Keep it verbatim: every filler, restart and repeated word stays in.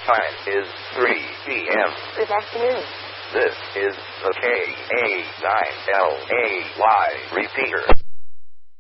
time is three p.m. Good afternoon. This is the K A nine L A Y repeater.